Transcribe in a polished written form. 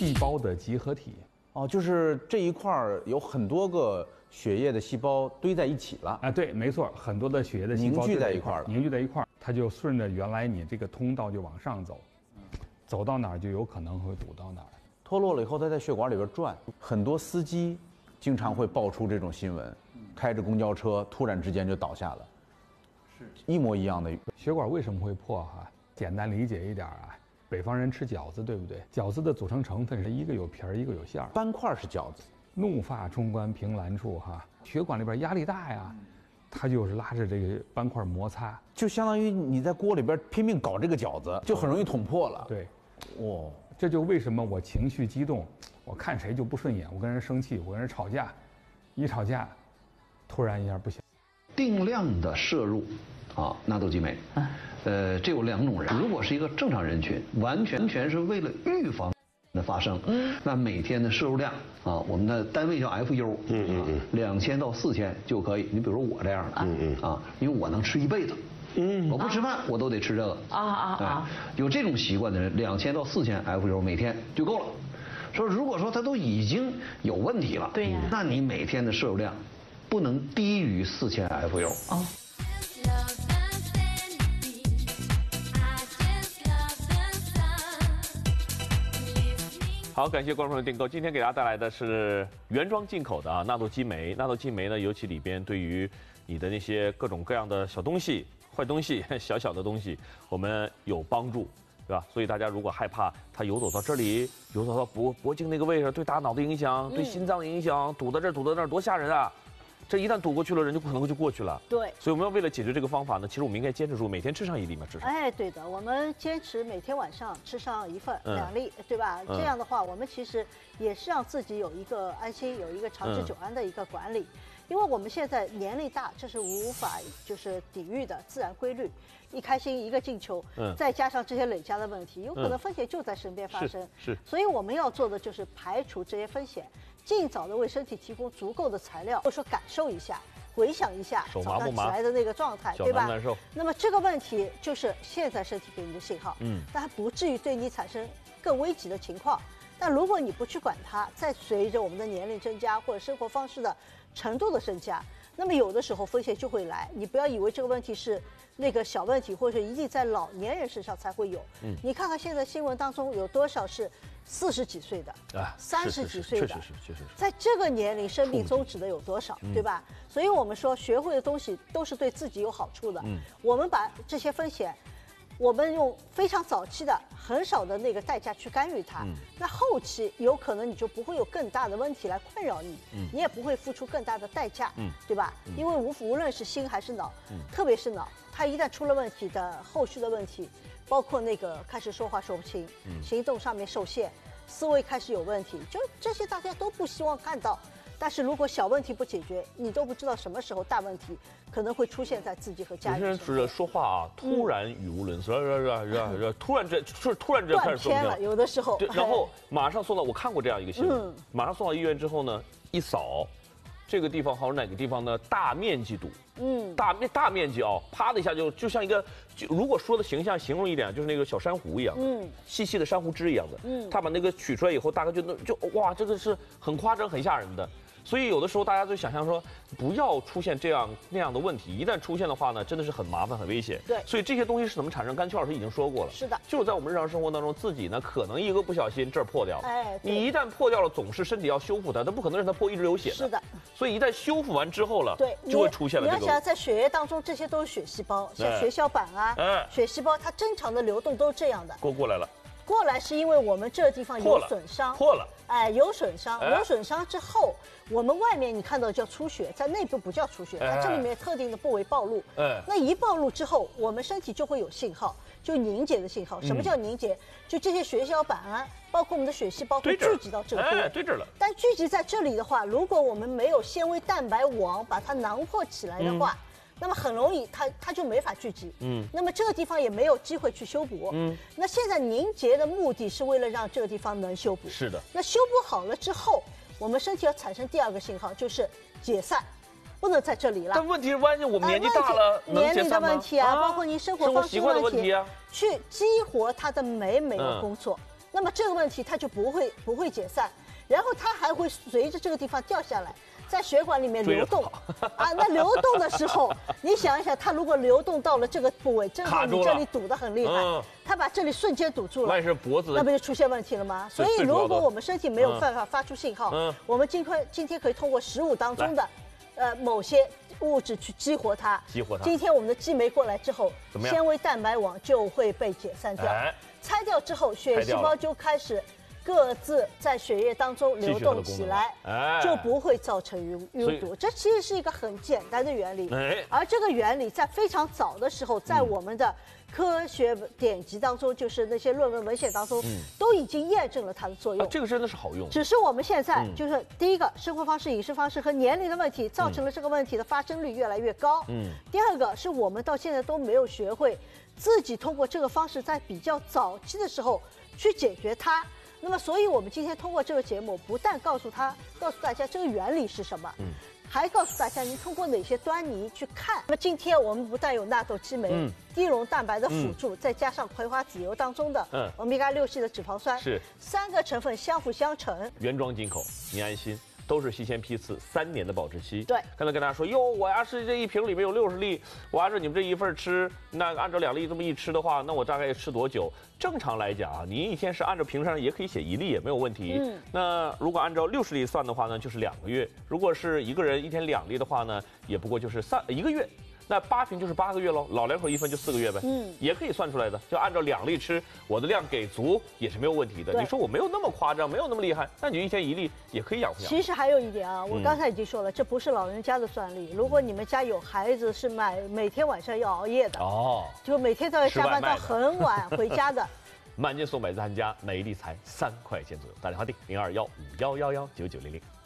细胞的集合体。 哦，就是这一块儿有很多个血液的细胞堆在一起了。 啊，对，没错，很多的血液的细胞凝聚在一块儿了， 凝聚在一块儿，它就顺着原来你这个通道就往上走，走到哪儿就有可能会堵到哪儿。 脱落了以后，它在血管里边转。很多司机经常会爆出这种新闻，开着公交车突然之间就倒下了，是一模一样的。 血管为什么会破哈？简单理解一点啊，北方人吃饺子，对不对？饺子的组成成分是一个有皮儿，一个有馅儿。 斑块是饺子， 怒发冲冠，凭栏处哈。血管里边压力大呀，它就是拉着这个斑块摩擦， 就相当于你在锅里边拼命搞这个饺子，就很容易捅破了。 对， 哇， 这就为什么我情绪激动，我看谁就不顺眼，我跟人生气，我跟人吵架，一吵架，突然一下不行。 定量的摄入纳豆激酶，这有两种人。如果是一个正常人群，完全是为了预防的发生，那每天的摄入量我们的单位叫 FU， 2000到4000就可以。你比如说我这样的，因为我能吃一辈子。我不吃饭我都得吃这个有这种习惯的人，2000到4000 FU 每天就够了。说如果说他都已经有问题了， 对呀， 那你每天的摄入量不能低于4000 FU。 好，感谢观众朋友的订购。今天给大家带来的是原装进口的纳豆激酶。纳豆激酶呢，尤其里边对于你的那些各种各样的小东西、坏东西、小小的东西，我们有帮助，对吧？所以大家如果害怕它游走到这里，游走到脖颈那个位置，对大脑的影响，对心脏的影响，堵到这儿堵到那儿，多吓人啊！这一旦堵过去了，人就可能就过去了。 对， 所以我们要为了解决这个方法呢，其实我们应该坚持住，每天吃上1粒嘛，至少。 哎，对的，我们坚持每天晚上吃上1份2粒，对吧？这样的话，我们其实也是让自己有一个安心，有一个长治久安的一个管理。因为我们现在年龄大，这是无法就是抵御的自然规律。一开心一个进球，再加上这些累加的问题，有可能风险就在身边发生。 是， 所以我们要做的就是排除这些风险，尽早的为身体提供足够的材料，或者说感受一下。回想一下早上起来的那个状态，对吧？那么这个问题就是现在身体给你的信号，但它不至于对你产生更危急的情况。但如果你不去管它，再随着我们的年龄增加或者生活方式的程度的增加，那么有的时候风险就会来。你不要以为这个问题是那个小问题，或者一定在老年人身上才会有。你看看现在新闻当中有多少是40几岁的，30几岁的， 确实是。 在这个年龄生命终止的有多少，对吧？所以我们说学会的东西都是对自己有好处的。我们把这些风险，我们用非常早期的很少的那个代价去干预它，那后期有可能你就不会有更大的问题来困扰你，你也不会付出更大的代价，对吧？因为无论是心还是脑，特别是脑，它一旦出了问题的后续的问题，包括那个开始说话说不清，行动上面受限，思维开始有问题，就这些大家都不希望看到。但是如果小问题不解决，你都不知道什么时候大问题可能会出现在自己和家人身上。 有些人说话突然语无伦次，突然这开始说偏了，有的时候。 对，然后马上送到，我看过这样一个新闻，马上送到医院之后呢，一扫，这个地方好像哪个地方呢，大面积堵，大面积啪的一下就像一个，如果说的形容一点，就是那个小珊瑚一样，细细的珊瑚枝一样的，他把那个取出来以后，大概就哇，这个是很夸张、很吓人的。所以有的时候大家就想象说，不要出现这样那样的问题，一旦出现的话呢，真的是很麻烦、很危险。 对， 所以这些东西是怎么产生？刚才邱老师已经说过了。 是的， 就是在我们日常生活当中，自己呢可能一个不小心这儿破掉了，你一旦破掉了，总是身体要修复它，它不可能让它破一直流血的。 是的， 所以一旦修复完之后了， 对， 就会出现了这个。 你要想在血液当中，这些都是血细胞，像血小板血细胞，它正常的流动都是这样的。 过来了。 过来是因为我们这个地方有损伤， 破了， 有损伤，有损伤之后，我们外面你看到叫出血，在内部不叫出血，它这里面特定的部位暴露，那一暴露之后，我们身体就会有信号，就凝结的信号。什么叫凝结？就这些血小板包括我们的血细胞会聚集到这个部位， 对着了。 但聚集在这里的话，如果我们没有纤维蛋白网把它囊括起来的话，那么很容易它就没法聚集，那么这个地方也没有机会去修补，那现在凝结的目的是为了让这个地方能修补， 是的。 那修补好了之后，我们身体要产生第二个信号，就是解散，不能在这里了。 但问题是，万一我们年纪大了， 年龄的问题包括您生活方式的问题，去激活它的每个工作。 那么这个问题它就不会解散，然后它还会随着这个地方掉下来，在血管里面流动啊。那流动的时候，你想一想，它如果流动到了这个部位，正好你这里堵得很厉害，它把这里瞬间堵住了， 万一是脖子， 那不就出现问题了吗？所以如果我们身体没有办法发出信号，我们今天可以通过食物当中的某些物质去激活它。今天我们的激酶过来之后，纤维蛋白网就会被解散掉。拆掉之后，血液细胞就开始各自在血液当中流动起来，就不会造成淤堵。这其实是一个很简单的原理，而这个原理在非常早的时候，在我们的科学典籍当中，就是那些论文文献当中，都已经验证了它的作用。 这个真的是好用。 只是我们现在就是第一个，生活方式、饮食方式和年龄的问题，造成了这个问题的发生率越来越高。第二个是我们到现在都没有学会自己通过这个方式，在比较早期的时候去解决它。那么，所以我们今天通过这个节目，不但告诉大家这个原理是什么，还告诉大家您通过哪些端倪去看。那么今天我们不但有纳豆激酶、低溶蛋白的辅助，再加上葵花籽油当中的欧米伽6系的脂肪酸， 是 3个成分相辅相成， 原装进口，您安心。都是新鲜批次，3年的保质期。 对， 刚才跟大家说，哟，我要是这一瓶里面有60粒，我按照你们这一份吃，那按照2粒这么一吃的话，那我大概吃多久？正常来讲啊，您一天是按照瓶上也可以写1粒也没有问题。那如果按照60粒算的话呢，就是2个月。如果是一个人一天2粒的话呢，也不过就是1个月。那8瓶就是8个月喽，老两口一分就4个月呗，也可以算出来的，就按照2粒吃，我的量给足也是没有问题的。你说我没有那么夸张，没有那么厉害，那你就一天1粒也可以养活。 其实还有一点啊，我刚才已经说了，这不是老人家的算力。如果你们家有孩子是每天晚上要熬夜的，就每天都要加班到很晚回家的， 满减送买自他家，每一粒才3块钱左右，打电话订0215111990。